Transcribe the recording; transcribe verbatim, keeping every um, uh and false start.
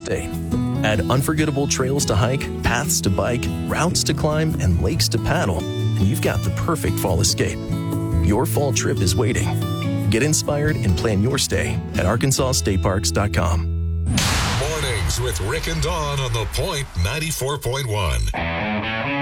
State. Add unforgettable trails to hike, paths to bike, routes to climb, and lakes to paddle, and you've got the perfect fall escape. Your fall trip is waiting. Get inspired and plan your stay at arkansas state parks dot com. Mornings with Rick and Dawn on The Point ninety-four point one.